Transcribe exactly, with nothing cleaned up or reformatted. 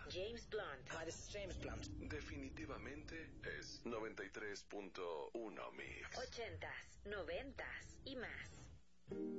James Blunt. Hi, this is James Blunt. Definitivamente es noventa y tres punto uno Mix. Ochentas, noventas y más.